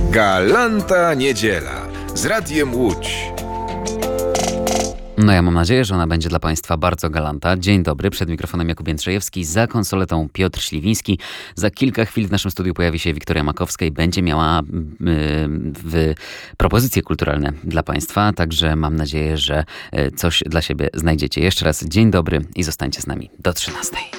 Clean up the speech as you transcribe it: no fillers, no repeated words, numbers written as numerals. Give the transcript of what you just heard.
Galanta Niedziela z Radiem Łódź. No ja mam nadzieję, że ona będzie dla Państwa bardzo galanta. Dzień dobry, przed mikrofonem Jakub Jędrzejewski, za konsoletą Piotr Śliwiński. Za kilka chwil w naszym studiu pojawi się Wiktoria Makowska i będzie miała propozycje kulturalne dla Państwa, także mam nadzieję, że coś dla siebie znajdziecie. Jeszcze raz dzień dobry i zostańcie z nami do 13.